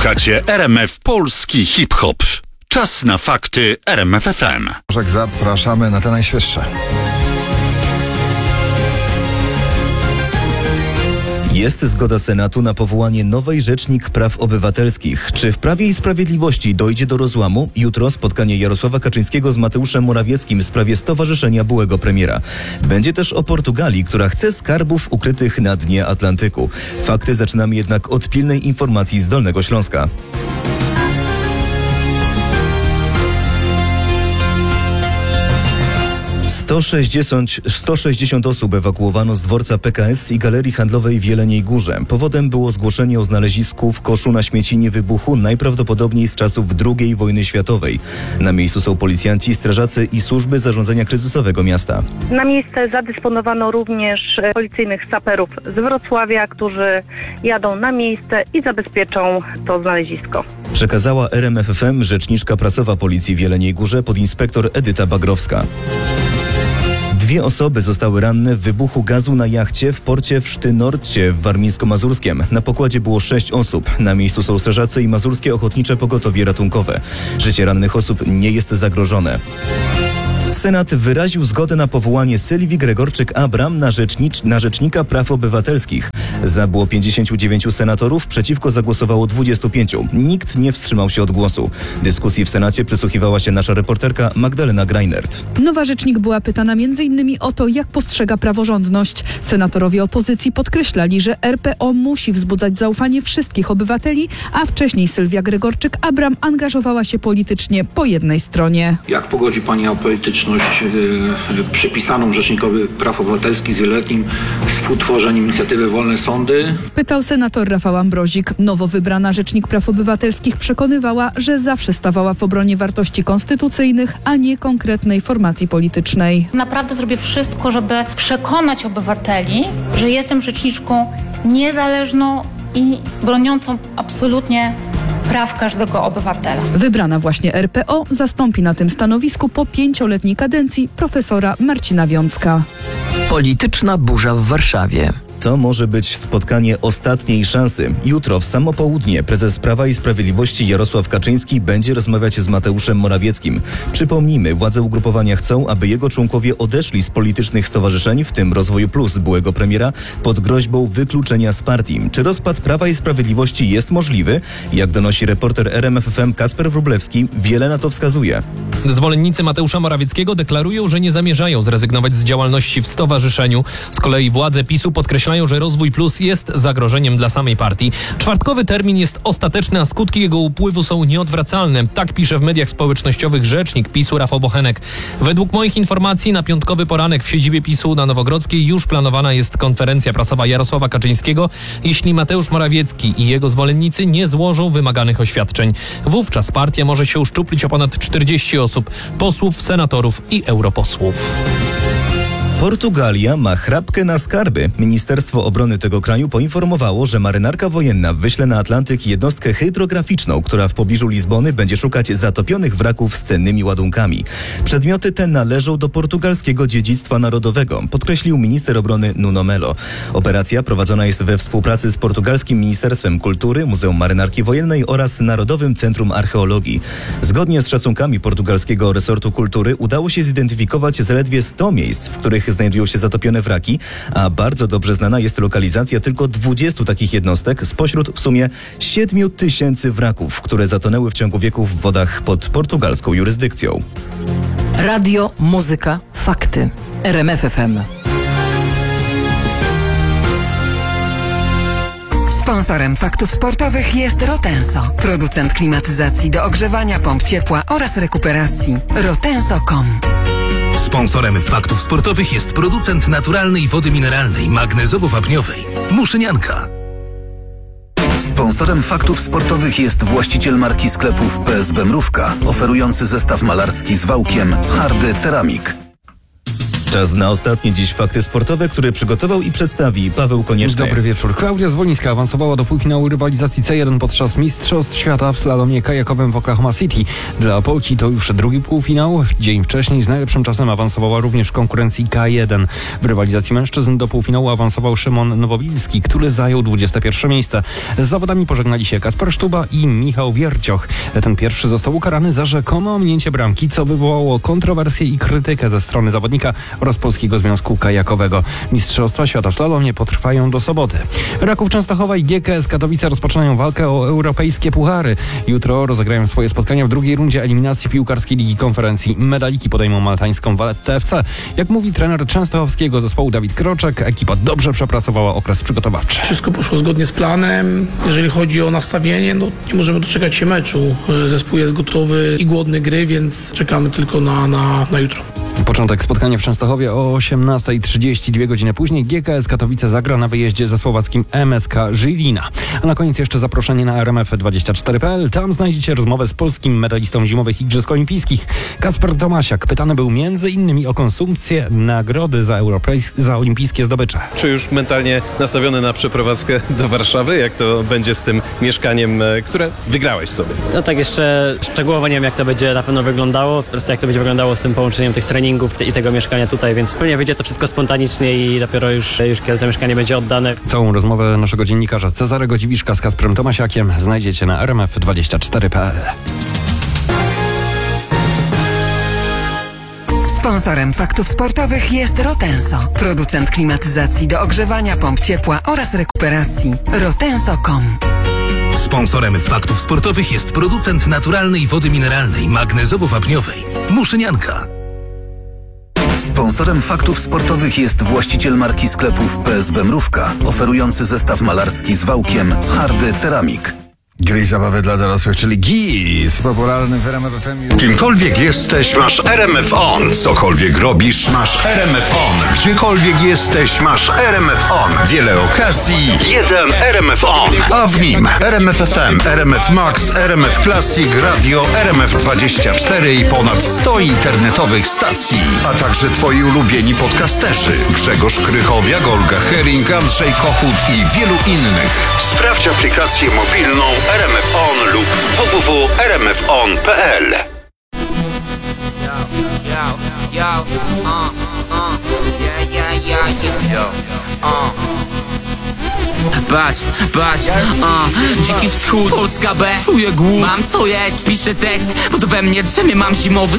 Słuchacie RMF Polski Hip-Hop. Czas na fakty RMF FM. Zapraszamy na te najświeższe. Jest zgoda Senatu na powołanie nowej Rzecznik Praw Obywatelskich. Czy w Prawie i Sprawiedliwości dojdzie do rozłamu? Jutro spotkanie Jarosława Kaczyńskiego z Mateuszem Morawieckim w sprawie stowarzyszenia byłego premiera. Będzie też o Portugalii, która chce skarbów ukrytych na dnie Atlantyku. Fakty zaczynamy jednak od pilnej informacji z Dolnego Śląska. 160 osób ewakuowano z dworca PKS i galerii handlowej w Jeleniej Górze. Powodem było zgłoszenie o znalezisku w koszu na śmieci wybuchu, najprawdopodobniej z czasów II wojny światowej. Na miejscu są policjanci, strażacy i służby zarządzania kryzysowego miasta. Na miejsce zadysponowano również policyjnych saperów z Wrocławia, którzy jadą na miejsce i zabezpieczą to znalezisko. Przekazała RMF FM rzeczniczka prasowa Policji w Jeleniej Górze podinspektor Edyta Bagrowska. 2 osoby zostały ranne w wybuchu gazu na jachcie w porcie w Sztynorcie w Warmińsko-Mazurskiem. Na pokładzie było 6 osób. Na miejscu są strażacy i Mazurskie Ochotnicze Pogotowie Ratunkowe. Życie rannych osób nie jest zagrożone. Senat wyraził zgodę na powołanie Sylwii Gregorczyk-Abram na Rzecznika Praw Obywatelskich. Za było 59 senatorów, przeciwko zagłosowało 25. Nikt nie wstrzymał się od głosu. Dyskusji w Senacie przysłuchiwała się nasza reporterka Magdalena Greinert. Nowa rzecznik była pytana m.in. o to, jak postrzega praworządność. Senatorowie opozycji podkreślali, że RPO musi wzbudzać zaufanie wszystkich obywateli, a wcześniej Sylwia Gregorczyk-Abram angażowała się politycznie po jednej stronie. Jak pogodzi Pani apolityczność przypisaną Rzecznikowi Praw Obywatelskich z wieloletnim współtworzeniem inicjatywy Wolne Sądy? Pytał senator Rafał Ambrozik. Nowo wybrana Rzecznik Praw Obywatelskich przekonywała, że zawsze stawała w obronie wartości konstytucyjnych, a nie konkretnej formacji politycznej. Naprawdę zrobię wszystko, żeby przekonać obywateli, że jestem rzeczniczką niezależną i broniącą absolutnie praw każdego obywatela. Wybrana właśnie RPO zastąpi na tym stanowisku po 5-letniej kadencji profesora Marcina Wiącka. Polityczna burza w Warszawie. To może być spotkanie ostatniej szansy. Jutro w samo południe prezes Prawa i Sprawiedliwości Jarosław Kaczyński będzie rozmawiać z Mateuszem Morawieckim. Przypomnijmy, władze ugrupowania chcą, aby jego członkowie odeszli z politycznych stowarzyszeń, w tym Rozwoju Plus byłego premiera, pod groźbą wykluczenia z partii. Czy rozpad Prawa i Sprawiedliwości jest możliwy? Jak donosi reporter RMF FM Kacper Wróblewski, wiele na to wskazuje. Zwolennicy Mateusza Morawieckiego deklarują, że nie zamierzają zrezygnować z działalności w stowarzyszeniu. Z kolei władze PiS-u podkreślają, że Rozwój Plus jest zagrożeniem dla samej partii. Czwartkowy termin jest ostateczny, a skutki jego upływu są nieodwracalne. Tak pisze w mediach społecznościowych rzecznik PiS-u Rafał Bochenek. Według moich informacji na piątkowy poranek w siedzibie PiS-u na Nowogrodzkiej już planowana jest konferencja prasowa Jarosława Kaczyńskiego, jeśli Mateusz Morawiecki i jego zwolennicy nie złożą wymaganych oświadczeń. Wówczas partia może się uszczuplić o ponad 40 osób, posłów, senatorów i europosłów. Portugalia ma chrapkę na skarby. Ministerstwo Obrony tego kraju poinformowało, że marynarka wojenna wyśle na Atlantyk jednostkę hydrograficzną, która w pobliżu Lizbony będzie szukać zatopionych wraków z cennymi ładunkami. Przedmioty te należą do portugalskiego dziedzictwa narodowego, podkreślił minister obrony Nuno Melo. Operacja prowadzona jest we współpracy z portugalskim Ministerstwem Kultury, Muzeum Marynarki Wojennej oraz Narodowym Centrum Archeologii. Zgodnie z szacunkami portugalskiego resortu kultury udało się zidentyfikować zaledwie 100 miejsc, w których znajdują się zatopione wraki, a bardzo dobrze znana jest lokalizacja tylko 20 takich jednostek spośród w sumie 7 000 wraków, które zatonęły w ciągu wieków w wodach pod portugalską jurysdykcją. Radio, muzyka, fakty. RMF FM. Sponsorem faktów sportowych jest Rotenso, producent klimatyzacji do ogrzewania, pomp ciepła oraz rekuperacji. Rotenso.com. Sponsorem faktów sportowych jest producent naturalnej wody mineralnej magnezowo-wapniowej Muszynianka. Sponsorem faktów sportowych jest właściciel marki sklepów PSB Mrówka, oferujący zestaw malarski z wałkiem Hardy Ceramik. Czas na ostatnie dziś fakty sportowe, które przygotował i przedstawi Paweł Konieczny. Dobry wieczór. Klaudia Zwolińska awansowała do półfinału rywalizacji C1 podczas Mistrzostw Świata w slalomie kajakowym w Oklahoma City. Dla Polki to już drugi półfinał. Dzień wcześniej z najlepszym czasem awansowała również w konkurencji K1. W rywalizacji mężczyzn do półfinału awansował Szymon Nowobilski, który zajął 21 miejsce. Z zawodami pożegnali się Kacper Sztuba i Michał Wiercioch. Ten pierwszy został ukarany za rzekome ominięcie bramki, co wywołało kontrowersję i krytykę ze strony zawodnika oraz Polskiego Związku Kajakowego. Mistrzostwa Świata w slalomie potrwają do soboty. Raków Częstochowa i GKS Katowice rozpoczynają walkę o europejskie puchary. Jutro rozegrają swoje spotkania w drugiej rundzie eliminacji piłkarskiej Ligi Konferencji. Medaliki podejmą maltańską Vallettę FC. Jak mówi trener częstochowskiego zespołu Dawid Kroczek, ekipa dobrze przepracowała okres przygotowawczy. Wszystko poszło zgodnie z planem. Jeżeli chodzi o nastawienie, nie możemy doczekać się meczu. Zespół jest gotowy i głodny gry, więc czekamy tylko na jutro. Początek spotkania w Częstochowie o 18:30. 2 godziny później GKS Katowice zagra na wyjeździe ze słowackim MSK Żilina. A na koniec jeszcze zaproszenie na rmf24.pl. Tam znajdziecie rozmowę z polskim medalistą zimowych Igrzysk Olimpijskich. Kacper Tomasiak pytany był m.in. o konsumpcję nagrody za olimpijskie zdobycze. Czy już mentalnie nastawiony na przeprowadzkę do Warszawy? Jak to będzie z tym mieszkaniem, które wygrałeś sobie? No tak, jeszcze szczegółowo nie wiem, jak to będzie na pewno wyglądało. Po prostu jak to będzie wyglądało z tym połączeniem tych treningów i tego mieszkania tutaj, więc pewnie wyjdzie to wszystko spontanicznie i dopiero już kiedy to mieszkanie będzie oddane. Całą rozmowę naszego dziennikarza Cezarego Dziwiszka z Kacprem Tomasiakiem znajdziecie na rmf24.pl. Sponsorem faktów sportowych jest Rotenso, producent klimatyzacji do ogrzewania, pomp ciepła oraz rekuperacji. Rotenso.com. Sponsorem faktów sportowych jest producent naturalnej wody mineralnej magnezowo-wapniowej Muszynianka. Sponsorem faktów sportowych jest właściciel marki sklepów PSB Mrówka, oferujący zestaw malarski z wałkiem Hardy Ceramik. Gry i zabawy dla dorosłych, czyli GIS, popularny w RMF FM. Kimkolwiek jesteś, masz RMF On. Cokolwiek robisz, masz RMF On. Gdziekolwiek jesteś, masz RMF On. Wiele okazji, jeden RMF On. A w nim RMF FM, RMF Max, RMF Classic, Radio RMF24 i ponad 100 internetowych stacji. A także twoi ulubieni podcasterzy. Grzegorz Krychowiak, Olga Hering, Andrzej Kochut i wielu innych. Sprawdź aplikację mobilną RMF On lub www.rmfon.pl. Bać, dziki wschód, Polska B. Czuję głód, mam co jeść, piszę tekst, bo to we mnie drzemie, mam zimowy